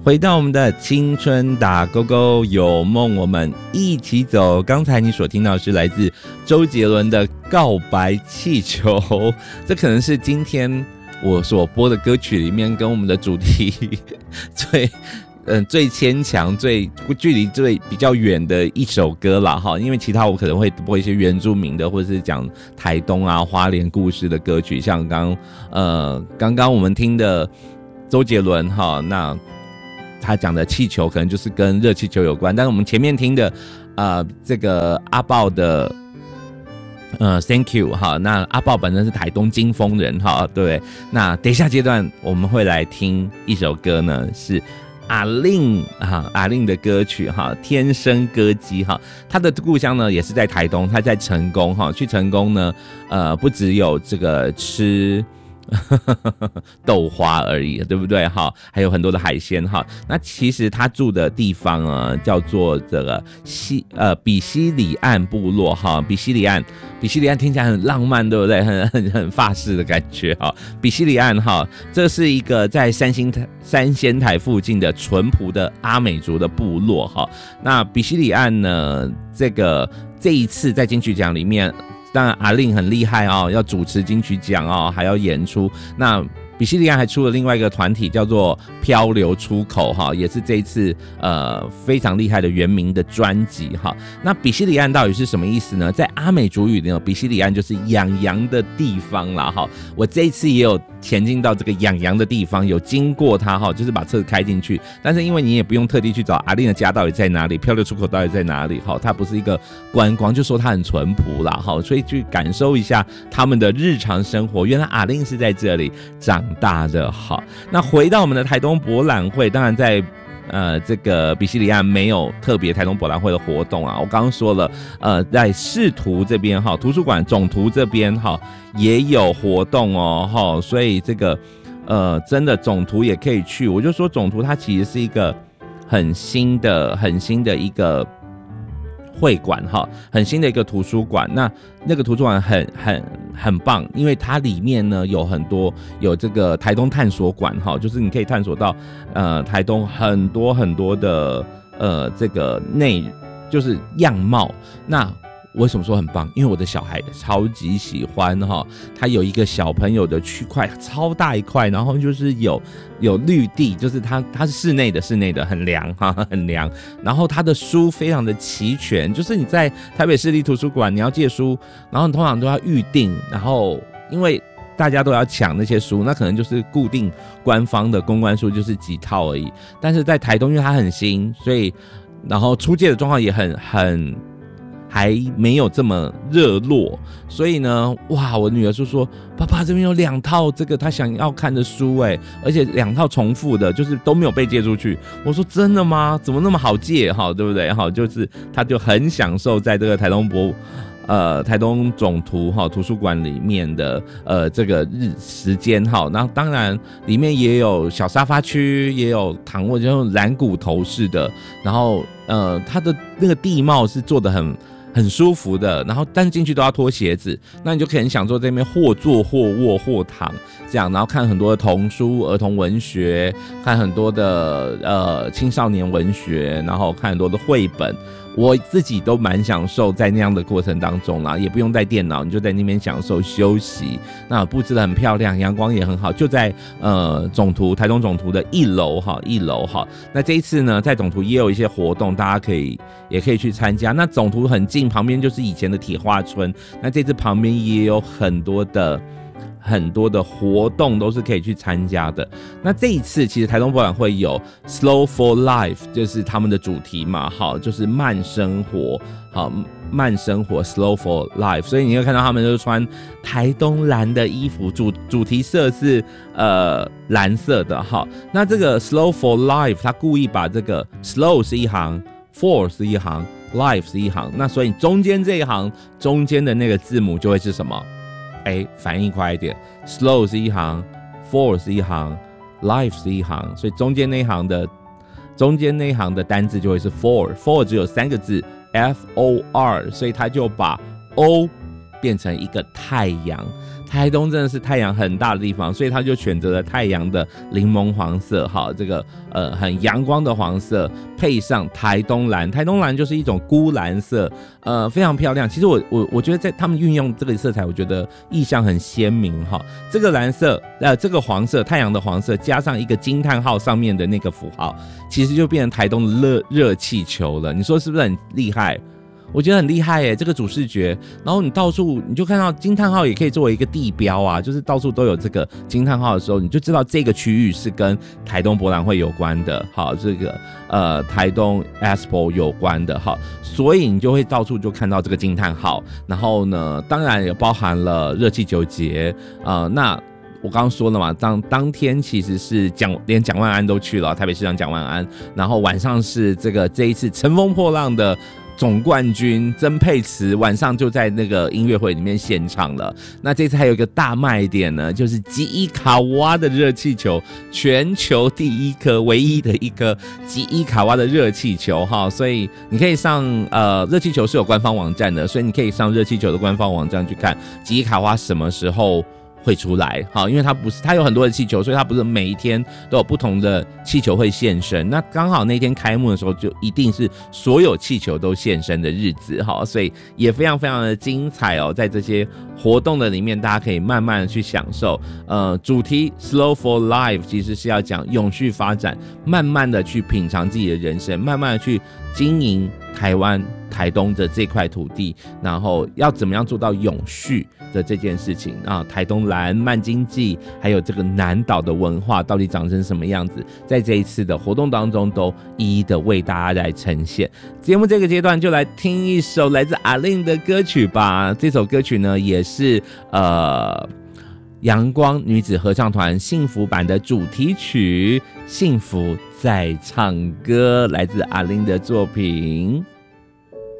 回到我们的青春打勾勾，有梦我们一起走。刚才你所听到的是来自周杰伦的《告白气球》，这可能是今天我所播的歌曲里面跟我们的主题最牵强、距离最比较远的一首歌啦哈，因为其他我可能会播一些原住民的，或者是讲台东啊、花莲故事的歌曲，像刚刚我们听的周杰伦哈，那他讲的气球可能就是跟热气球有关，但是我们前面听的这个阿豹的Thank you 哈，那阿豹本身是台东金峰人哈，对，那等一下阶段我们会来听一首歌呢，是阿令的歌曲哈，天生歌姬哈，他的故乡呢也是在台东，他在成功哈，去成功呢不只有这个吃豆花而已，对不对哈？还有很多的海鲜哈。那其实他住的地方叫做这个比西里岸部落哈。比西里岸听起来很浪漫，对不对？很法式的感觉哈。比西里岸哈，这是一个在三仙台附近的淳朴的阿美族的部落哈。那比西里岸呢，这一次在金曲奖里面。当然阿令很厉害哦，要主持金曲奖哦，还要演出。那比西里岸还出了另外一个团体叫做漂流出口哈，也是这一次非常厉害的原名的专辑哈。那比西里岸到底是什么意思呢？在阿美族语呢，比西里岸就是养羊的地方啦哈。我这一次也有前进到这个养羊的地方，有经过它哈，就是把车开进去。但是因为你也不用特地去找阿令的家到底在哪里，漂流出口到底在哪里哈，它不是一个观光，就说它很淳朴啦哈，所以去感受一下他们的日常生活。原来阿令是在这里长大的好。那回到我们的台东博览会，当然在这个比西里岸没有特别台东博览会的活动啊。我刚刚说了，在市图这边哈，图书馆总图这边哈也有活动哦哈，所以这个真的总图也可以去。我就说总图它其实是一个很新的一个会馆哈，很新的一个图书馆。那个图书馆很棒，因为它里面呢有很多有这个台东探索馆哈，就是你可以探索到台东很多的这个就是样貌。那为什么说很棒？因为我的小孩超级喜欢哈，他有一个小朋友的区块，超大一块，然后就是有绿地，就是它是室内的，很凉哈，很凉。然后它的书非常的齐全，就是你在台北市立图书馆你要借书，然后你通常都要预定，然后因为大家都要抢那些书，那可能就是固定官方的公关书就是几套而已。但是在台东因为它很新，所以然后出借的状况也还没有这么热络，所以呢，哇！我女儿就说：“爸爸这边有2套这个她想要看的书哎，而且2套重复的，就是都没有被借出去。”我说：“真的吗？怎么那么好借哈？对不对？哈，就是她就很享受在这个台东总图哈图书馆里面的这个时间哈。那当然里面也有小沙发区，也有躺卧，就是蓝骨头式的，然后它的那个地貌是做得很舒服的，然后但是进去都要脱鞋子，那你就可以很享受这边或坐或卧或躺这样，然后看很多的童书、儿童文学，看很多的青少年文学，然后看很多的绘本。我自己都蛮享受在那样的过程当中啦，也不用带电脑，你就在那边享受休息。那布置得很漂亮，阳光也很好，就在台东总图的一楼哈。那这一次呢，在总图也有一些活动，大家也可以去参加。那总图很近，旁边就是以前的铁花村。那这次旁边也有很多的活动都是可以去参加的。那这一次其实台东博览会有 Slow for Life， 就是他们的主题嘛，好，就是慢生活，好，慢生活 Slow for Life， 所以你会看到他们就穿台东蓝的衣服，主题色是蓝色的哈。那这个 Slow for Life， 他故意把这个 Slow 是一行 ，For 是一行 ，Life 是一行，那所以中间这一行中间的那个字母就会是什么？反应快一点 ，slow 是一行 ，for 是一行 ，life 是一行，所以中间那一行的单字就会是 for 只有3个字 ，F O R， 所以他就把 O 变成一个太阳。台东真的是太阳很大的地方，所以他就选择了太阳的柠檬黄色，好，这个很阳光的黄色，配上台东蓝。台东蓝就是一种钴蓝色，非常漂亮。其实我觉得在他们运用这个色彩，我觉得意象很鲜明哈。这个蓝色，这个黄色，太阳的黄色，加上一个惊叹号上面的那个符号，其实就变成台东的热气球了。你说是不是很厉害？我觉得很厉害耶，这个主视觉。然后你到处你就看到惊叹号也可以作为一个地标啊，就是到处都有这个惊叹号的时候，你就知道这个区域是跟台东博览会有关的，好，这个台东 Expo 有关的，好，所以你就会到处就看到这个惊叹号。然后呢，当然也包含了热气球节，那我刚刚说了嘛，当天其实是连蒋万安都去了，台北市长蒋万安，然后晚上是这一次乘风破浪的总冠军曾沛慈晚上就在那个音乐会里面献唱了。那这次还有一个大卖点呢，就是吉伊卡哇的热气球，全球第一颗唯一的一颗吉伊卡哇的热气球哈，所以你可以上热气球是有官方网站的，所以你可以上热气球的官方网站去看吉伊卡哇什么时候会出来，好，因为它有很多的气球，所以它不是每一天都有不同的气球会现身。那刚好那天开幕的时候，就一定是所有气球都现身的日子，好，所以也非常非常的精彩哦。在这些活动的里面，大家可以慢慢的去享受。主题 Slow for Life 其实是要讲永续发展，慢慢的去品尝自己的人生，慢慢的去经营台湾台东的这块土地，然后要怎么样做到永续的这件事情啊？台东蓝慢经济，还有这个南岛的文化到底长成什么样子，在这一次的活动当中都一一的为大家来呈现。节目这个阶段就来听一首来自阿令的歌曲吧。这首歌曲呢也是阳光女子合唱团幸福版的主题曲《幸福在唱歌》，来自阿令的作品。